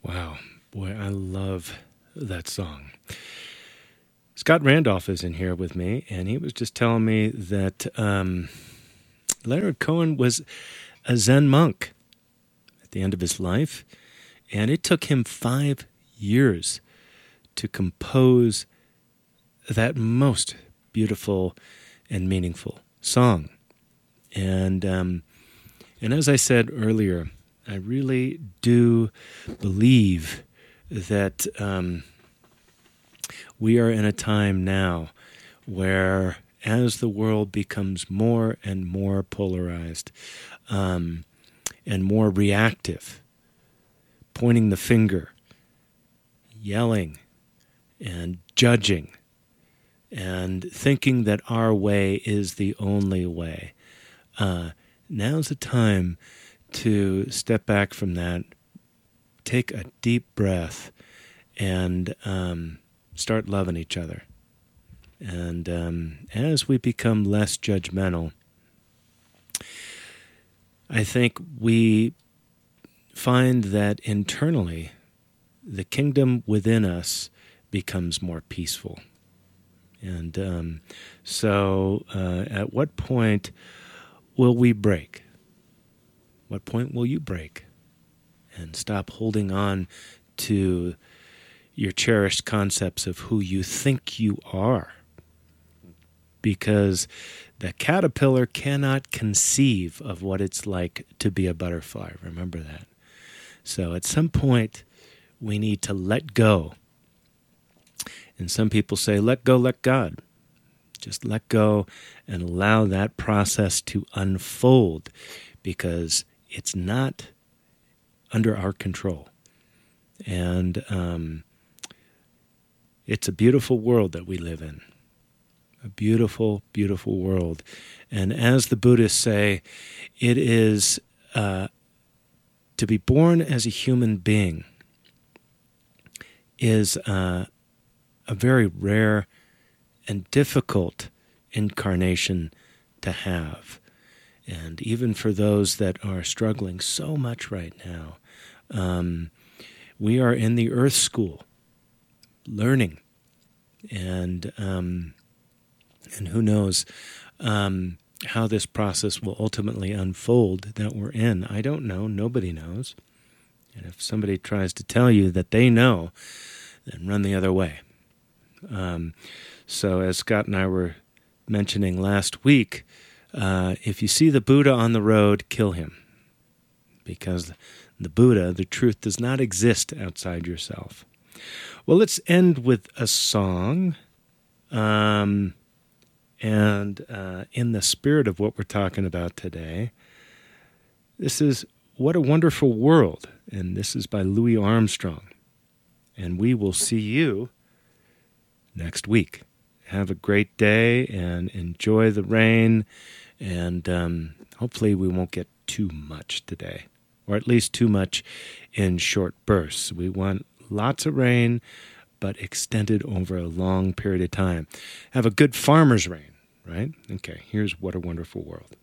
Wow. Boy, I love that song. Scott Randolph is in here with me, and he was just telling me that Leonard Cohen was a Zen monk at the end of his life, and it took him 5 years to compose that most beautiful and meaningful song. And as I said earlier, I really do believe that we are in a time now where, as the world becomes more and more polarized and more reactive, pointing the finger, yelling, and judging, and thinking that our way is the only way, now's the time to step back from that, take a deep breath, and start loving each other. And as we become less judgmental, I think we find that internally the kingdom within us becomes more peaceful. And so at what point will we break? What point will you break and stop holding on to your cherished concepts of who you think you are? Because the caterpillar cannot conceive of what it's like to be a butterfly. Remember that. So at some point, we need to let go. And some people say, let go, let God. Just let go and allow that process to unfold, because it's not under our control. And it's a beautiful world that we live in. A beautiful, beautiful world. And as the Buddhists say, it is to be born as a human being is a very rare and difficult incarnation to have. And even for those that are struggling so much right now, we are in the earth school, learning, and who knows how this process will ultimately unfold that we're in. I don't know. Nobody knows. And if somebody tries to tell you that they know, then run the other way. So as Scott and I were mentioning last week, if you see the Buddha on the road, kill him. Because the Buddha, the truth, does not exist outside yourself. Well, let's end with a song. And in the spirit of what we're talking about today, this is What a Wonderful World. And this is by Louis Armstrong. And we will see you next week. Have a great day and enjoy the rain. And hopefully we won't get too much today, or at least too much in short bursts. We want lots of rain, but extended over a long period of time. Have a good farmer's rain, right? Okay, here's What a Wonderful World.